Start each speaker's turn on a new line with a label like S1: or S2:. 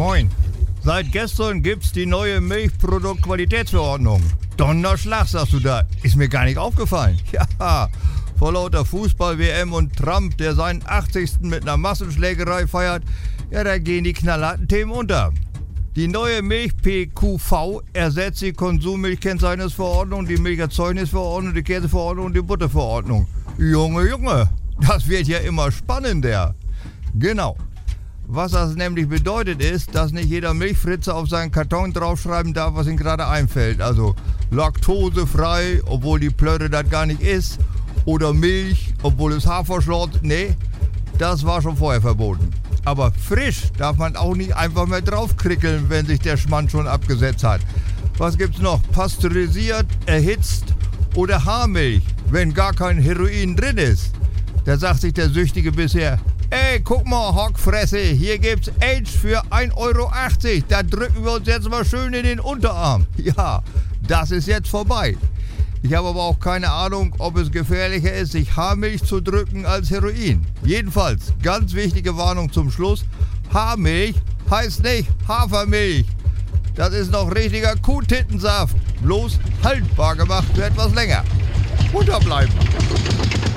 S1: Moin. Seit gestern gibt's die neue Milchproduktqualitätsverordnung. Donnerschlag, sagst du da. Ist mir gar nicht aufgefallen. Ja, vor lauter Fußball-WM und Trump, der seinen 80. mit einer Massenschlägerei feiert, ja, da gehen die knallharten Themen unter. Die neue Milch-PQV ersetzt die Konsummilchkennzeichnungsverordnung, die Milcherzeugnisverordnung, die Käseverordnung und die Butterverordnung. Junge, das wird ja immer spannender. Genau. Was das nämlich bedeutet ist, dass nicht jeder Milchfritze auf seinen Karton draufschreiben darf, was ihm gerade einfällt. Also laktosefrei, obwohl die Plörre das gar nicht ist. Oder Milch, obwohl es Haferschlort. Nee, das war schon vorher verboten. Aber frisch darf man auch nicht einfach mehr draufkrickeln, wenn sich der Schmand schon abgesetzt hat. Was gibt's noch? Pasteurisiert, erhitzt oder Haarmilch, wenn gar kein Heroin drin ist. Da sagt sich der Süchtige bisher: Ey, guck mal, Hockfresse, hier gibt's Age für 1,80 Euro. Da drücken wir uns jetzt mal schön in den Unterarm. Ja, das ist jetzt vorbei. Ich habe aber auch keine Ahnung, ob es gefährlicher ist, sich Haarmilch zu drücken als Heroin. Jedenfalls, ganz wichtige Warnung zum Schluss: Haarmilch heißt nicht Hafermilch. Das ist noch richtiger Kuhtittensaft. Bloß haltbar gemacht für etwas länger. Munter bleiben.